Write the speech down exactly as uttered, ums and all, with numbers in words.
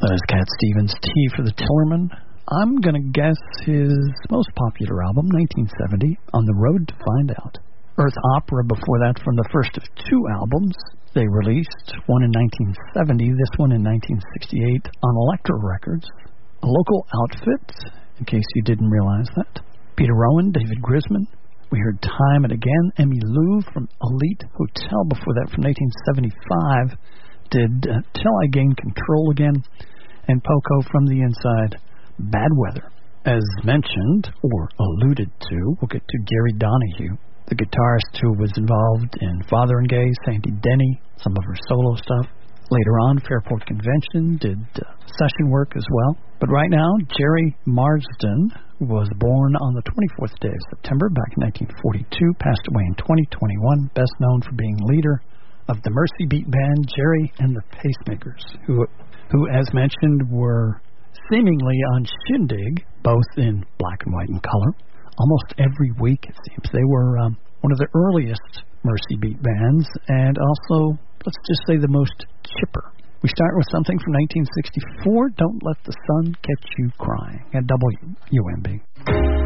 That is Cat Stevens' T for the Tillerman. I'm going to guess his most popular album, nineteen seventy, On the Road to Find Out. Earth Opera before that from the first of two albums they released, one in nineteen seventy, this one in nineteen sixty-eight, on Elektra Records. A Local Outfit, in case you didn't realize that. Peter Rowan, David Grisman. We heard Time and Again. Emmylou from Elite Hotel before that from nineteen seventy-five did uh, Till I Gain Control Again. And Poco from the Inside, Bad Weather. As mentioned, or alluded to, we'll get to Gary Donahue, the guitarist who was involved in Father and Gay, Sandy Denny, some of her solo stuff. Later on, Fairport Convention did uh, session work as well. But right now, Jerry Marsden was born on the twenty-fourth day of September back in nineteen forty-two, passed away in twenty twenty-one, best known for being leader of the Mercy Beat band, Jerry and the Pacemakers, who, who as mentioned, were seemingly on Shindig, both in black and white and color, almost every week, it seems. They were um, one of the earliest Mercy Beat bands, and also, let's just say, the most chipper. We start with something from nineteen sixty-four, Don't Let the Sun Catch You Crying, at W U M B.